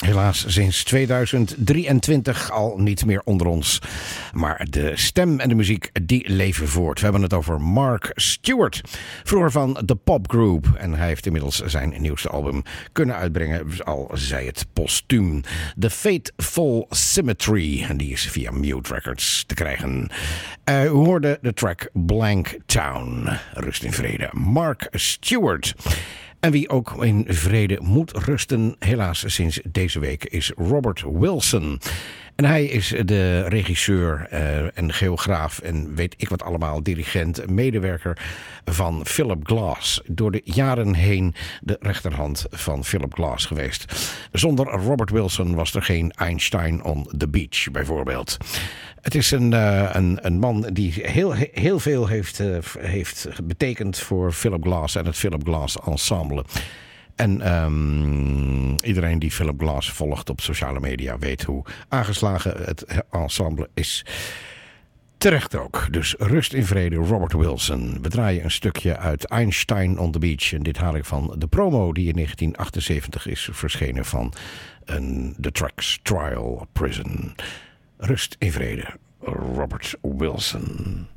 Helaas sinds 2023 al niet meer onder ons. Maar de stem en de muziek, die leven voort. We hebben het over Mark Stewart. Vroeger van The Pop Group. En hij heeft inmiddels zijn nieuwste album kunnen uitbrengen. Al zij het postuum. The Fateful Symmetry. En die is via Mute Records te krijgen. U hoorde de track Blank Town. Rust in vrede. Mark Stewart. En wie ook in vrede moet rusten, helaas sinds deze week, is Robert Wilson. En hij is de regisseur en geograaf en weet ik wat allemaal, dirigent, medewerker van Philip Glass. Door de jaren heen de rechterhand van Philip Glass geweest. Zonder Robert Wilson was er geen Einstein on the Beach bijvoorbeeld. Het is een man die heel veel heeft betekend voor Philip Glass en het Philip Glass ensemble. En iedereen die Philip Glass volgt op sociale media weet hoe aangeslagen het ensemble is. Terecht ook. Dus rust in vrede, Robert Wilson. We draaien een stukje uit Einstein on the Beach. En dit haal ik van de promo die in 1978 is verschenen van The Tracks Trial Prison. Rust in vrede, Robert Wilson.